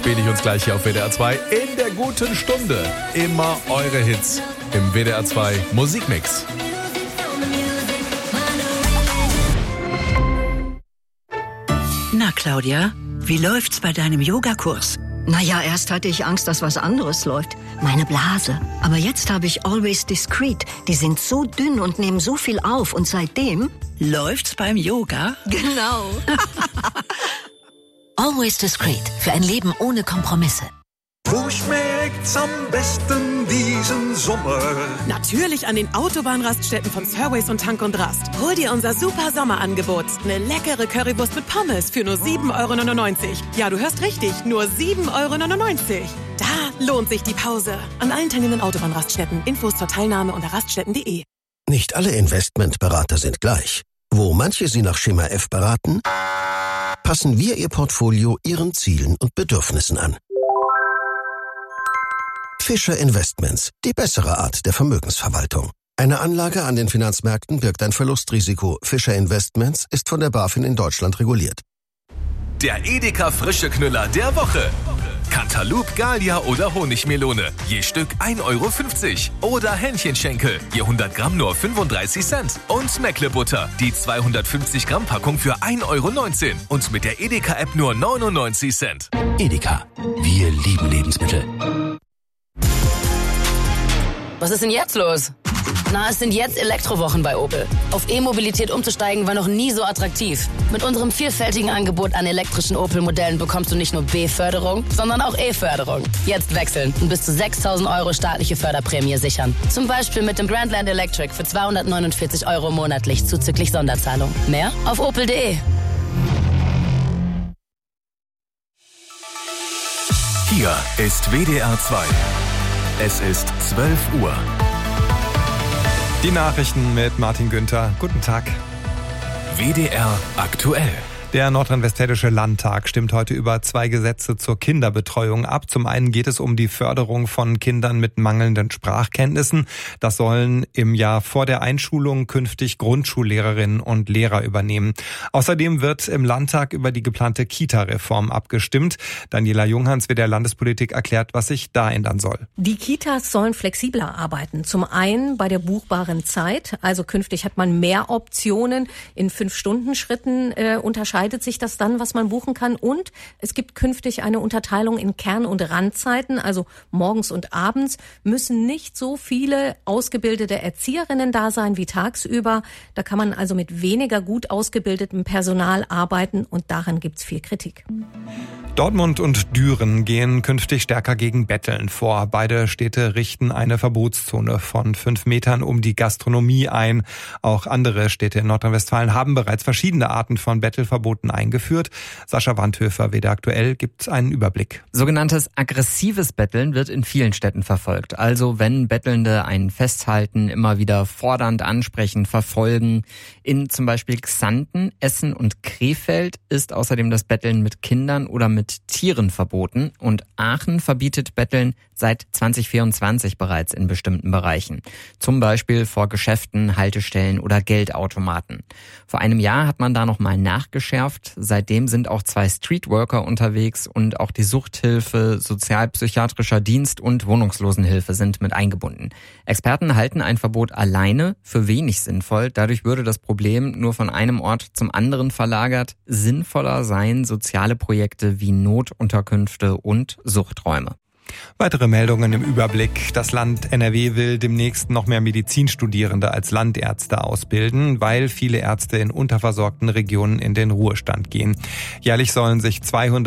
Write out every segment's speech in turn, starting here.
spiele ich uns gleich hier auf WDR 2 in der guten Stunde. Immer eure Hits im WDR 2 Musikmix. Na, Claudia, wie läuft's bei deinem Yogakurs? Naja, erst hatte ich Angst, dass was anderes läuft. Meine Blase. Aber jetzt habe ich Always Discreet. Die sind so dünn und nehmen so viel auf. Und seitdem... Läuft's beim Yoga? Genau. Always Discreet. Für ein Leben ohne Kompromisse. Wo schmeckt's am besten diesen Sommer? Natürlich an den Autobahnraststätten von Surways und Tank und Rast. Hol dir unser super Sommerangebot. Eine leckere Currywurst mit Pommes für nur 7,99 €. Ja, du hörst richtig, nur 7,99 €. Da lohnt sich die Pause. An allen teilnehmenden Autobahnraststätten. Infos zur Teilnahme unter raststätten.de. Nicht alle Investmentberater sind gleich. Wo manche Sie nach Schema F beraten, passen wir Ihr Portfolio Ihren Zielen und Bedürfnissen an. Fischer Investments, die bessere Art der Vermögensverwaltung. Eine Anlage an den Finanzmärkten birgt ein Verlustrisiko. Fischer Investments ist von der BaFin in Deutschland reguliert. Der Edeka Frische Knüller der Woche. Cantaloupe, Gallia oder Honigmelone. Je Stück 1,50 €. Oder Hähnchenschenkel. Je 100 Gramm nur 35 Cent. Und Meckle-Butter. Die 250 Gramm Packung für 1,19 €. Und mit der Edeka-App nur 99 Cent. Edeka. Wir lieben Lebensmittel. Was ist denn jetzt los? Na, es sind jetzt Elektrowochen bei Opel. Auf E-Mobilität umzusteigen war noch nie so attraktiv. Mit unserem vielfältigen Angebot an elektrischen Opel-Modellen bekommst du nicht nur B-Förderung, sondern auch E-Förderung. Jetzt wechseln und bis zu 6.000 € staatliche Förderprämie sichern. Zum Beispiel mit dem Grandland Electric für 249 € monatlich zuzüglich Sonderzahlung. Mehr auf opel.de. Hier ist WDR 2. Es ist 12 Uhr. Die Nachrichten mit Martin Günther. Guten Tag. WDR aktuell. Der Nordrhein-Westfälische Landtag stimmt heute über 2 Gesetze zur Kinderbetreuung ab. Zum einen geht es um die Förderung von Kindern mit mangelnden Sprachkenntnissen. Das sollen im Jahr vor der Einschulung künftig Grundschullehrerinnen und Lehrer übernehmen. Außerdem wird im Landtag über die geplante Kita-Reform abgestimmt. Daniela Junghans wird der Landespolitik erklärt, was sich da ändern soll. Die Kitas sollen flexibler arbeiten. Zum einen bei der buchbaren Zeit. Also künftig hat man mehr Optionen in 5-Stunden-Schritten unterscheidet sich das dann, was man buchen kann. Und es gibt künftig eine Unterteilung in Kern- und Randzeiten, also morgens und abends müssen nicht so viele ausgebildete Erzieherinnen da sein wie tagsüber. Da kann man also mit weniger gut ausgebildetem Personal arbeiten und daran gibt's viel Kritik. Dortmund und Düren gehen künftig stärker gegen Betteln vor. Beide Städte richten eine Verbotszone von 5 Metern um die Gastronomie ein. Auch andere Städte in Nordrhein-Westfalen haben bereits verschiedene Arten von Bettelverboten eingeführt. Sascha Wandhöfer, WDR aktuell, gibt einen Überblick. Sogenanntes aggressives Betteln wird in vielen Städten verfolgt. Also wenn Bettelnde einen festhalten, immer wieder fordernd ansprechen, verfolgen. In zum Beispiel Xanten, Essen und Krefeld ist außerdem das Betteln mit Kindern oder mit Tieren verboten. Und Aachen verbietet Betteln seit 2024 bereits in bestimmten Bereichen. Zum Beispiel vor Geschäften, Haltestellen oder Geldautomaten. Vor einem Jahr hat man da nochmal nachgeschärft. Seitdem sind auch 2 Streetworker unterwegs und auch die Suchthilfe, sozialpsychiatrischer Dienst und Wohnungslosenhilfe sind mit eingebunden. Experten halten ein Verbot alleine für wenig sinnvoll. Dadurch würde das Problem nur von einem Ort zum anderen verlagert. Sinnvoller seien soziale Projekte wie Notunterkünfte und Suchträume. Weitere Meldungen im Überblick. Das Land NRW will demnächst noch mehr Medizinstudierende als Landärzte ausbilden, weil viele Ärzte in unterversorgten Regionen in den Ruhestand gehen. Jährlich sollen sich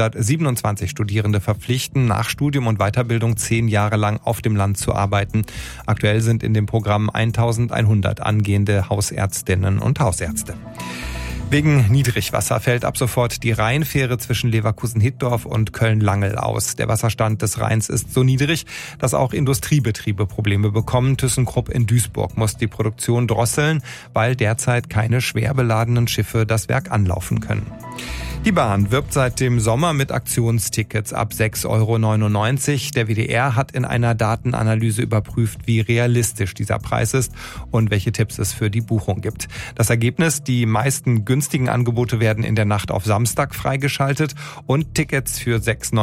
227 Studierende verpflichten, nach Studium und Weiterbildung 10 Jahre lang auf dem Land zu arbeiten. Aktuell sind in dem Programm 1100 angehende Hausärztinnen und Hausärzte. Wegen Niedrigwasser fällt ab sofort die Rheinfähre zwischen Leverkusen-Hittorf und Köln-Langel aus. Der Wasserstand des Rheins ist so niedrig, dass auch Industriebetriebe Probleme bekommen. ThyssenKrupp in Duisburg muss die Produktion drosseln, weil derzeit keine schwer beladenen Schiffe das Werk anlaufen können. Die Bahn wirbt seit dem Sommer mit Aktionstickets ab 6,99 €. Der WDR hat in einer Datenanalyse überprüft, wie realistisch dieser Preis ist und welche Tipps es für die Buchung gibt. Das Ergebnis: die meisten günstigen Angebote werden in der Nacht auf Samstag freigeschaltet und Tickets für 6,99